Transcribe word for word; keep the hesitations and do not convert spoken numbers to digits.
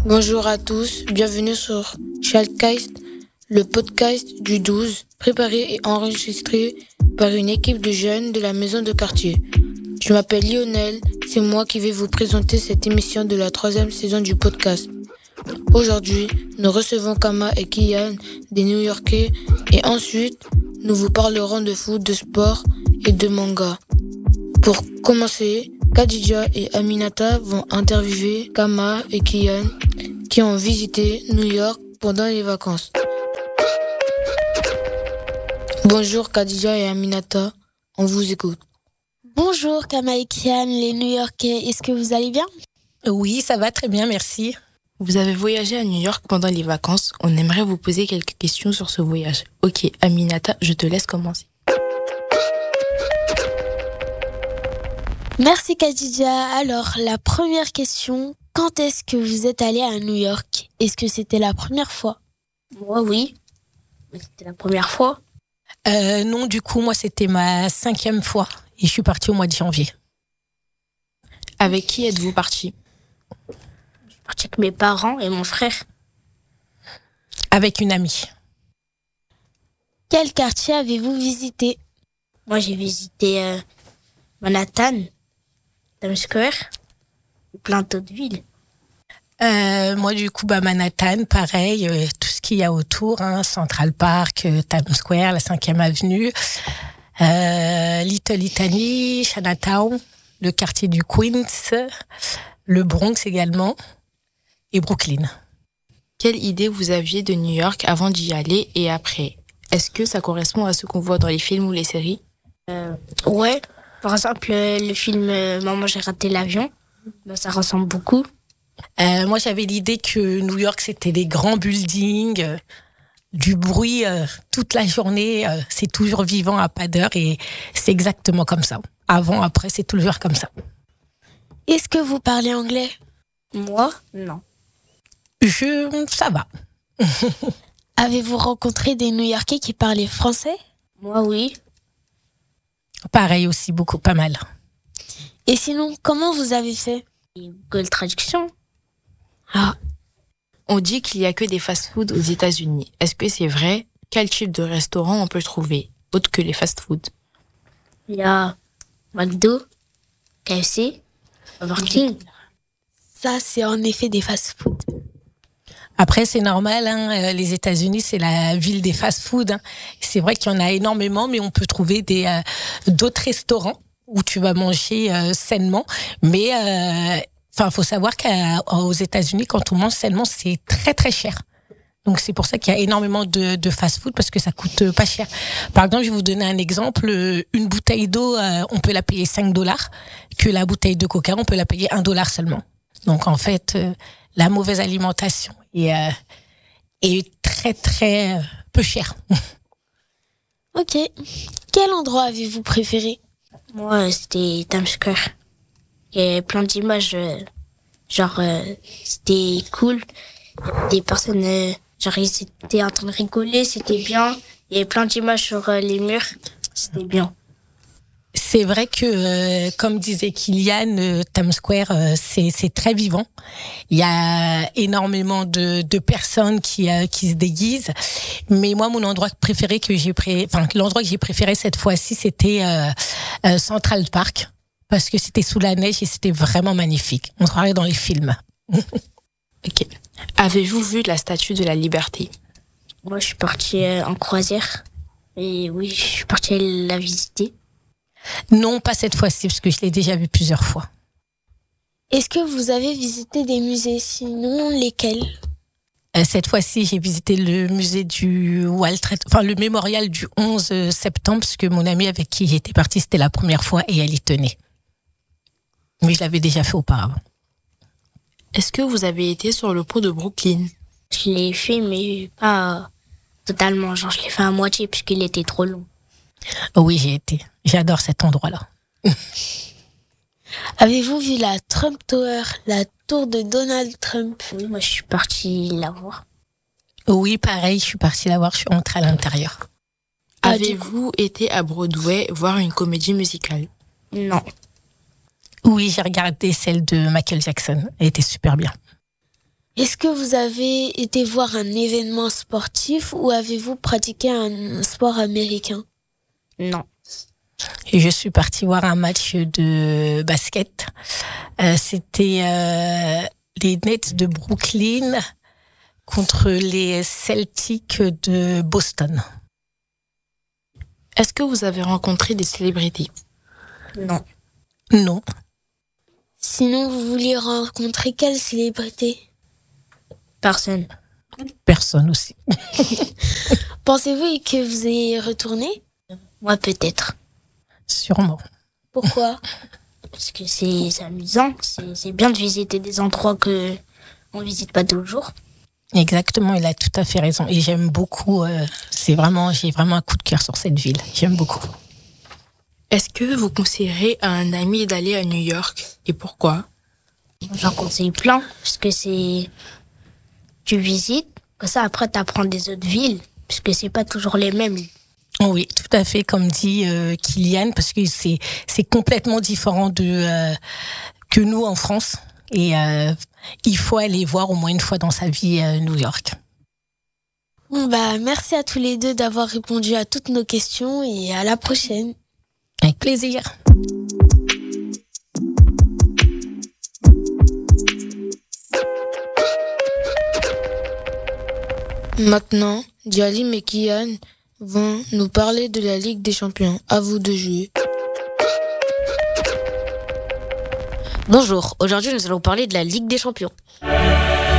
Bonjour à tous, bienvenue sur Childcast, le podcast du douze, préparé et enregistré par une équipe de jeunes de la maison de quartier. Je m'appelle Lionel, c'est moi qui vais vous présenter cette émission de la troisième saison du podcast. Aujourd'hui, nous recevons Kama et Kian, des New-Yorkais, et ensuite, nous vous parlerons de foot, de sport et de manga. Pour commencer, Khadija et Aminata vont interviewer Kama et Kian qui ont visité New York pendant les vacances. Bonjour Khadija et Aminata, on vous écoute. Bonjour Kama et Kian, les New-Yorkais, est-ce que vous allez bien ? Oui, ça va très bien, merci. Vous avez voyagé à New York pendant les vacances, on aimerait vous poser quelques questions sur ce voyage. Ok, Aminata, je te laisse commencer. Merci Khadija. Alors, la première question, quand est-ce que vous êtes allé à New York ? Est-ce que c'était la première fois ? Moi, oui. C'était la première fois. Euh, non, du coup, moi, c'était ma cinquième fois. Et je suis partie au mois de janvier. Avec qui êtes-vous partie ? Je suis partie avec mes parents et mon frère. Avec une amie. Quel quartier avez-vous visité ? Moi, j'ai visité euh, Manhattan, Times Square, et plein d'autres villes. Euh, moi, du coup, bah, Manhattan, pareil, euh, tout ce qu'il y a autour, hein, Central Park, euh, Times Square, la cinquième avenue, euh, Little Italy, Chinatown, le quartier du Queens, le Bronx également, et Brooklyn. Quelle idée vous aviez de New York avant d'y aller et après ? Est-ce que ça correspond à ce qu'on voit dans les films ou les séries ? euh, Ouais, par exemple, le film euh, Maman, j'ai raté l'avion, ben, ça ressemble beaucoup. Euh, moi, j'avais l'idée que New York, c'était des grands buildings, euh, du bruit euh, toute la journée, euh, c'est toujours vivant à pas d'heure et c'est exactement comme ça. Avant, après, c'est toujours comme ça. Est-ce que vous parlez anglais ? Moi, non. Je, ça va. Avez-vous rencontré des New-Yorkais qui parlaient français ? Moi, oui. Pareil aussi, beaucoup, pas mal. Et sinon, comment vous avez fait ? Et Google Traduction. Ah, On dit qu'il n'y a que des fast-foods aux États-Unis. Est-ce que c'est vrai ? Quel type de restaurant on peut trouver, autre que les fast-foods ? Il y a McDo, K F C, Burger King. ça c'est en effet des fast-foods. Après, c'est normal, hein, les États-Unis, c'est la ville des fast-foods. Hein. C'est vrai qu'il y en a énormément, mais on peut trouver des, euh, d'autres restaurants où tu vas manger euh, sainement. Mais enfin, euh, faut savoir qu'aux États-Unis, quand on mange sainement, c'est très très cher. Donc c'est pour ça qu'il y a énormément de, de fast-food parce que ça coûte pas cher. Par exemple, je vais vous donner un exemple. Une bouteille d'eau, euh, on peut la payer cinq dollars, que la bouteille de coca, on peut la payer un dollar seulement. Donc en fait, euh, la mauvaise alimentation est, euh, est très très euh, peu chère. Ok. Quel endroit avez-vous préféré ? Moi, c'était Times Square. Il y avait plein d'images, euh, genre, euh, c'était cool. Des personnes, euh, genre, ils étaient en train de rigoler, c'était bien. Il y avait plein d'images sur euh, les murs, c'était bien. C'est vrai que, euh, comme disait Kylian, euh, Times Square, euh, c'est, c'est très vivant. Il y a énormément de, de personnes qui, euh, qui se déguisent. Mais moi, mon endroit préféré que j'ai pré... enfin, l'endroit que j'ai préféré cette fois-ci, c'était euh, euh, Central Park. Parce que c'était sous la neige et c'était vraiment magnifique. On se croirait dans les films. Ok. Avez-vous vu la Statue de la Liberté ? Moi, je suis partie euh, en croisière. Et oui, je suis partie la visiter. Non, pas cette fois-ci, parce que je l'ai déjà vu plusieurs fois. Est-ce que vous avez visité des musées ? Sinon, lesquels ? Euh, cette fois-ci, j'ai visité le musée du World Trade, enfin le mémorial du onze septembre, parce que mon amie avec qui j'étais partie, c'était la première fois et elle y tenait. Mais je l'avais déjà fait auparavant. Est-ce que vous avez été sur le pont de Brooklyn ? Je l'ai fait, mais pas totalement. Genre, je l'ai fait à moitié, puisqu'il était trop long. Oui, j'y ai été. J'adore cet endroit-là. Avez-vous vu la Trump Tower, la tour de Donald Trump ? Oui, moi, je suis partie la voir. Oui, pareil, je suis partie la voir, je suis rentrée à l'intérieur. Ah, Avez-vous été à Broadway voir une comédie musicale ? Non. Oui, j'ai regardé celle de Michael Jackson. Elle était super bien. Est-ce que vous avez été voir un événement sportif ou avez-vous pratiqué un sport américain? Non. Et je suis partie voir un match de basket. Euh, c'était euh, les Nets de Brooklyn contre les Celtics de Boston. Est-ce que vous avez rencontré des célébrités? Non. Non. Sinon, vous vouliez rencontrer quelle célébrité? Personne. Personne aussi. Pensez-vous que vous ayez retourné? Moi, peut-être. Sûrement. Pourquoi? Parce que c'est c'est amusant. C'est c'est bien de visiter des endroits que on visite pas tous les jours. Exactement, il a tout à fait raison. Et j'aime beaucoup, euh, c'est vraiment, j'ai vraiment un coup de cœur sur cette ville. J'aime beaucoup. Est-ce que vous conseillerez à un ami d'aller à New York et pourquoi? J'en conseille plein. Parce que c'est... Tu visites. Comme ça, après, t'apprends des autres villes. Parce que c'est pas toujours les mêmes. Oui, tout à fait, comme dit euh, Kylian, parce que c'est c'est complètement différent de euh, que nous en France. Et euh, il faut aller voir au moins une fois dans sa vie euh, New York. Bon bah, merci à tous les deux d'avoir répondu à toutes nos questions et à la prochaine. Avec plaisir. Maintenant, Djalim et Kian vont nous parler de la Ligue des Champions. À vous de jouer. Bonjour, aujourd'hui nous allons parler de la Ligue des Champions.